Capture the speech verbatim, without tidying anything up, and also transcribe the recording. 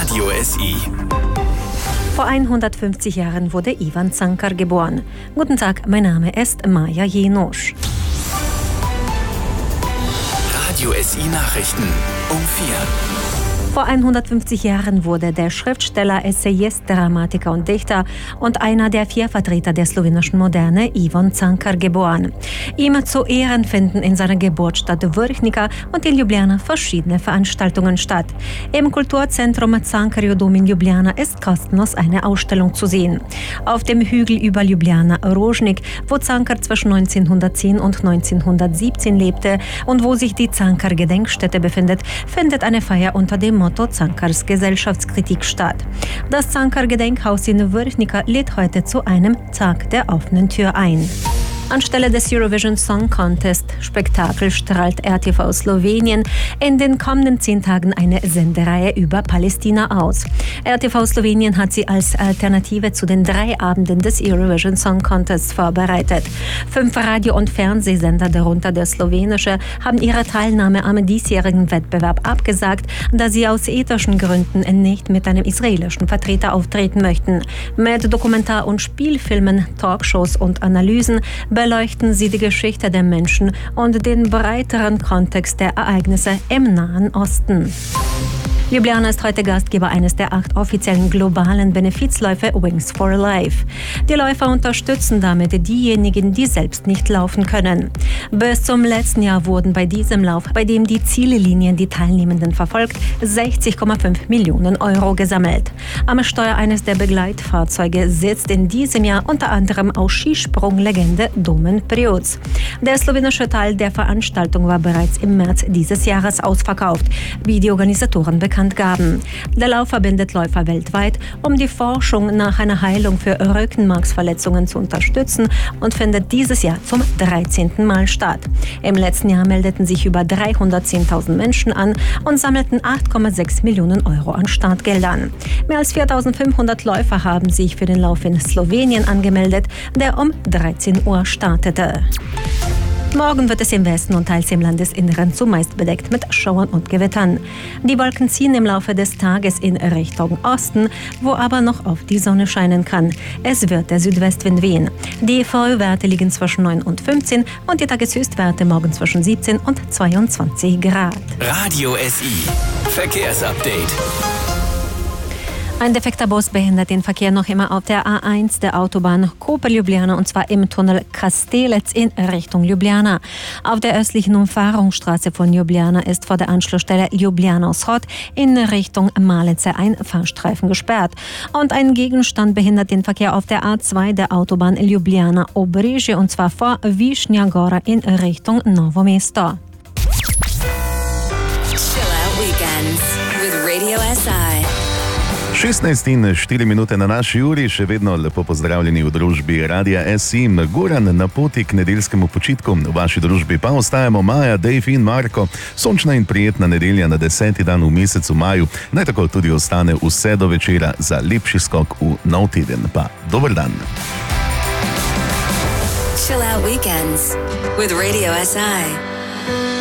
Radio S I. Vor hundertfünfzig Jahren wurde Ivan Cankar geboren. Guten Tag, mein Name ist Maja Jenosch. Radio S I Nachrichten um vier. Vor hundertfünfzig Jahren wurde der Schriftsteller, Essayist, Dramatiker und Dichter und einer der vier Vertreter der slowenischen Moderne, Ivan Cankar, geboren. Ihm zu Ehren finden in seiner Geburtsstadt Vrhnika und in Ljubljana verschiedene Veranstaltungen statt. Im Kulturzentrum Cankarjev Dom in Ljubljana ist kostenlos eine Ausstellung zu sehen. Auf dem Hügel über Ljubljana Rožnik, wo Cankar zwischen neunzehnhundertzehn und neunzehnhundertsiebzehn lebte und wo sich die Cankar-Gedenkstätte befindet, findet eine Feier unter dem Motto Cankars Gesellschaftskritik statt. Das Cankar-Gedenkhaus in Vrhnika lädt heute zu einem Tag der offenen Tür ein. Anstelle des Eurovision Song Contest Spektakel strahlt R T V Slowenien in den kommenden zehn Tagen eine Sendereihe über Palästina aus. R T V Slowenien hat sie als Alternative zu den drei Abenden des Eurovision Song Contests vorbereitet. Fünf Radio- und Fernsehsender, darunter der slowenische, haben ihre Teilnahme am diesjährigen Wettbewerb abgesagt, da sie aus ethischen Gründen nicht mit einem israelischen Vertreter auftreten möchten. Mit Dokumentar- und Spielfilmen, Talkshows und Analysen beleuchten sie die Geschichte der Menschen und den breiteren Kontext der Ereignisse im Nahen Osten. Ljubljana ist heute Gastgeber eines der acht offiziellen globalen Benefizläufe Wings for Life. Die Läufer unterstützen damit diejenigen, die selbst nicht laufen können. Bis zum letzten Jahr wurden bei diesem Lauf, bei dem die Ziellinien die Teilnehmenden verfolgt, sechzig Komma fünf Millionen Euro gesammelt. Am Steuer eines der Begleitfahrzeuge sitzt in diesem Jahr unter anderem auch Skisprunglegende Domen Prioc. Der slowenische Teil der Veranstaltung war bereits im März dieses Jahres ausverkauft, wie die Organisatoren bekannt gaben. Der Lauf verbindet Läufer weltweit, um die Forschung nach einer Heilung für Rückenmarksverletzungen zu unterstützen und findet dieses Jahr zum dreizehnten Mal statt. Im letzten Jahr meldeten sich über dreihundertzehntausend Menschen an und sammelten acht Komma sechs Millionen Euro an Startgeldern. Mehr als viertausendfünfhundert Läufer haben sich für den Lauf in Slowenien angemeldet, der um dreizehn Uhr startete. Morgen wird es im Westen und teils im Landesinneren zumeist bedeckt mit Schauern und Gewittern. Die Wolken ziehen im Laufe des Tages in Richtung Osten, wo aber noch auf die Sonne scheinen kann. Es wird der Südwestwind wehen. Die Frühwerte liegen zwischen neun und fünfzehn und die Tageshöchstwerte morgen zwischen siebzehn und zweiundzwanzig Grad. Radio S I. Verkehrsupdate. Ein defekter Bus behindert den Verkehr noch immer auf der A eins der Autobahn Koper-Ljubljana und zwar im Tunnel Kastelec in Richtung Ljubljana. Auf der östlichen Umfahrungsstraße von Ljubljana ist vor der Anschlussstelle Ljubljana Vzhod in Richtung Malice ein Fahrstreifen gesperrt. Und ein Gegenstand behindert den Verkehr auf der A zwei der Autobahn Ljubljana Obrežje und zwar vor Višnja Gora in Richtung Novo Mesto. Chill out weekends with Radio S I. šestnajst in štiri minute na naši uri, še vedno lepo pozdravljeni v družbi Radia S I. Goran na poti k nedeljskemu počitku, v vaši družbi pa ostajamo Maja, Dave in Marko. Sončna in prijetna nedelja na deseti dan v mesecu maju. Naj tako tudi ostane vse do večera za lepši skok v nov teden. Pa dober dan. Chill out weekends with Radio S I.